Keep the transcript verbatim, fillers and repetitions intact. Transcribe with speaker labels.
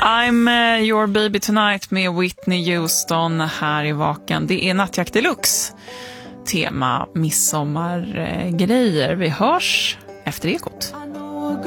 Speaker 1: I'm uh, your baby tonight med Whitney Houston här i Vaken. Det är Nattjakt Deluxe. Tema midsommargrejer. Vi hörs efter Ekot.